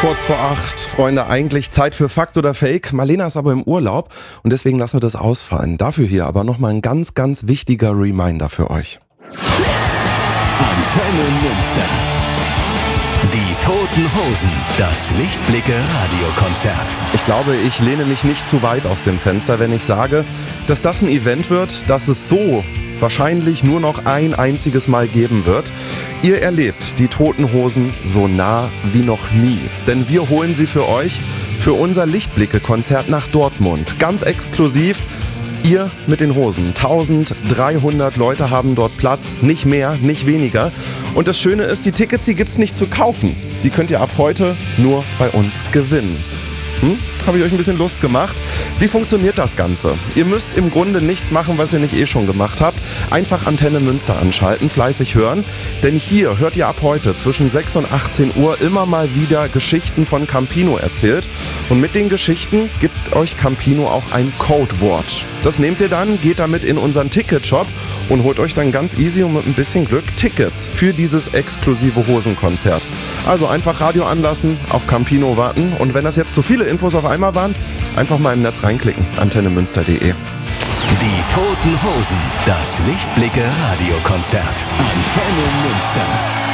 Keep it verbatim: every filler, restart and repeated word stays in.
Kurz vor acht, Freunde, eigentlich Zeit für Fakt oder Fake. Marlena ist aber im Urlaub und deswegen lassen wir das ausfallen. Dafür hier aber nochmal ein ganz, ganz wichtiger Reminder für euch. Antenne Münster. Die Toten Hosen, das Lichtblicke-Radiokonzert. Ich glaube, ich lehne mich nicht zu weit aus dem Fenster, wenn ich sage, dass das ein Event wird, das es so wahrscheinlich nur noch ein einziges Mal geben wird. Ihr erlebt die Toten Hosen so nah wie noch nie. Denn wir holen sie für euch für unser Lichtblicke-Konzert nach Dortmund. Ganz exklusiv. Ihr mit den Hosen. eintausenddreihundert Leute haben dort Platz, nicht mehr, nicht weniger. Und das Schöne ist, die Tickets, die gibt's nicht zu kaufen. Die könnt ihr ab heute nur bei uns gewinnen. Hm? Habe ich euch ein bisschen Lust gemacht? Wie funktioniert das Ganze? Ihr müsst im Grunde nichts machen, was ihr nicht eh schon gemacht habt. Einfach Antenne Münster anschalten, fleißig hören. Denn hier hört ihr ab heute zwischen sechs und achtzehn Uhr immer mal wieder Geschichten von Campino erzählt. Und mit den Geschichten gibt euch Campino auch ein Codewort. Das nehmt ihr dann, geht damit in unseren Ticketshop und holt euch dann ganz easy und mit ein bisschen Glück Tickets für dieses exklusive Hosenkonzert. Also einfach Radio anlassen, auf Campino warten und wenn das jetzt zu viele Infos auf einmal waren, einfach mal im Netz reinklicken, antenne münster punkt de. Die Toten Hosen, das Lichtblicke-Radiokonzert. Antenne Münster.